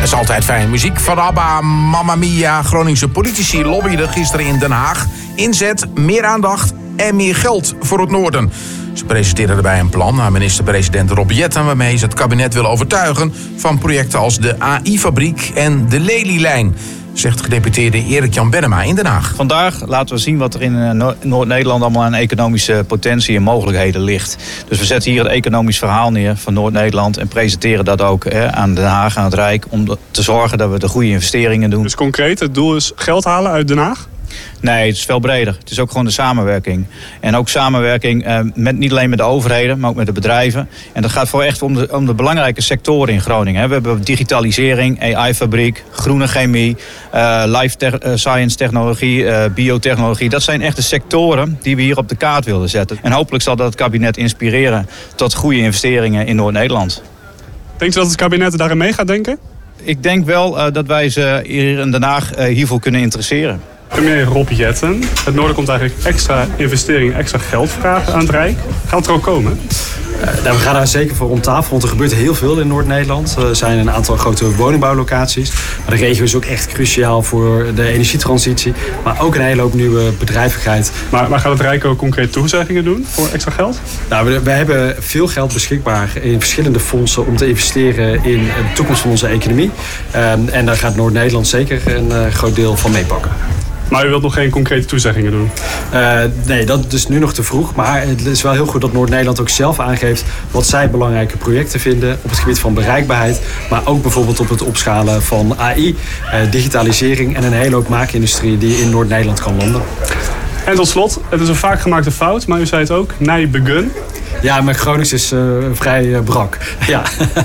is altijd fijn. Muziek van ABBA, Mamma Mia. Groningse politici lobbyden gisteren in Den Haag. Inzet, meer aandacht en meer geld voor het noorden. Ze presenteerden erbij een plan aan minister-president Rob Jetten, waarmee ze het kabinet willen overtuigen van projecten als de AI-fabriek en de Lelylijn, zegt gedeputeerde Erik-Jan Bennema in Den Haag. Vandaag laten we zien wat er in Noord-Nederland allemaal aan economische potentie en mogelijkheden ligt. Dus we zetten hier het economisch verhaal neer van Noord-Nederland en presenteren dat ook aan Den Haag, aan het Rijk, om te zorgen dat we de goede investeringen doen. Dus concreet, het doel is geld halen uit Den Haag? Nee, het is veel breder. Het is ook gewoon de samenwerking. En ook samenwerking niet alleen met de overheden, maar ook met de bedrijven. En dat gaat voor echt om de belangrijke sectoren in Groningen. We hebben digitalisering, AI-fabriek, groene chemie, life science technologie, biotechnologie. Dat zijn echt de sectoren die we hier op de kaart willen zetten. En hopelijk zal dat het kabinet inspireren tot goede investeringen in Noord-Nederland. Denkt u dat het kabinet daarin mee gaat denken? Ik denk wel dat wij ze hier in Den Haag hiervoor kunnen interesseren. Premier Rob Jetten, het noorden komt eigenlijk extra investeringen, extra geld vragen aan het Rijk. Gaat het er ook komen? We gaan daar zeker voor om tafel, want er gebeurt heel veel in Noord-Nederland. Er zijn een aantal grote woningbouwlocaties. Maar de regio is ook echt cruciaal voor de energietransitie. Maar ook een hele hoop nieuwe bedrijvigheid. Maar gaat het Rijk ook concreet toezeggingen doen voor extra geld? Nou, we hebben veel geld beschikbaar in verschillende fondsen om te investeren in de toekomst van onze economie. En daar gaat Noord-Nederland zeker een groot deel van meepakken. Maar u wilt nog geen concrete toezeggingen doen? Nee, dat is nu nog te vroeg. Maar het is wel heel goed dat Noord-Nederland ook zelf aangeeft wat zij belangrijke projecten vinden op het gebied van bereikbaarheid. Maar ook bijvoorbeeld op het opschalen van AI, digitalisering en een hele hoop maakindustrie die in Noord-Nederland kan landen. En tot slot, het is een vaak gemaakte fout, maar u zei het ook, Nijbegun. Ja, mijn Gronings is vrij brak. Ja.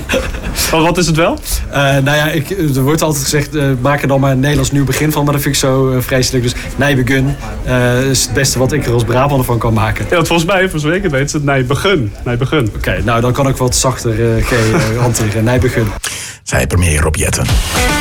Wat is het wel? Er wordt altijd gezegd, maak er dan maar een Nederlands nieuw begin van. Maar dat vind ik zo vreselijk. Dus Nijbegun is het beste wat ik er als Brabander van kan maken. Ja, volgens mij, voor zover ik het weet, is het Nijbegun. Oké, nou dan kan ik wat zachter hanteren. Nijbegun. Zei premier Rob Jetten.